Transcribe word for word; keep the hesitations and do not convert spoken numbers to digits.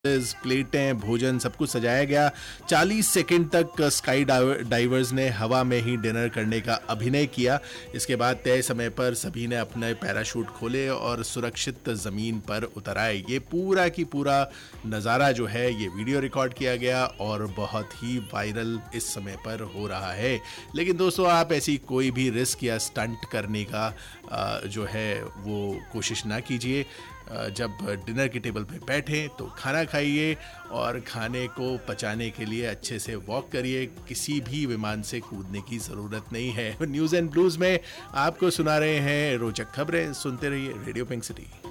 प्लेटें, भोजन सब कुछ सजाया गया। चालीस सेकंड तक स्काई डाइवर्स ने हवा में ही डिनर करने का अभिनय किया। इसके बाद तय समय पर सभी ने अपने पैराशूट खोले और सुरक्षित ज़मीन पर उतर आए। ये पूरा की पूरा नज़ारा जो है ये वीडियो रिकॉर्ड किया गया और बहुत ही वायरल इस समय पर हो रहा है। लेकिन दोस्तों, आप ऐसी कोई भी रिस्क या स्टंट करने का जो है वो कोशिश ना कीजिए। जब डिनर की टेबल पे बैठें तो खाना खाइए और खाने को पचाने के लिए अच्छे से वॉक करिए। किसी भी विमान से कूदने की ज़रूरत नहीं है। न्यूज़ एंड ब्लूज़ में आपको सुना रहे हैं रोचक खबरें। सुनते रहिए रेडियो पिंक सिटी।